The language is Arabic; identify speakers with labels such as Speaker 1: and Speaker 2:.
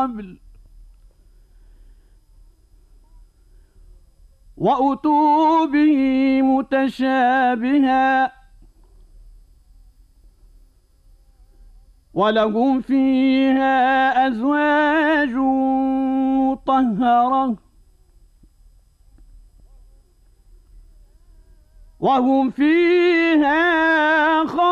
Speaker 1: قبل وأتوا به متشابها ولهم فيها أزواج مطهرة وهم فيها خالدون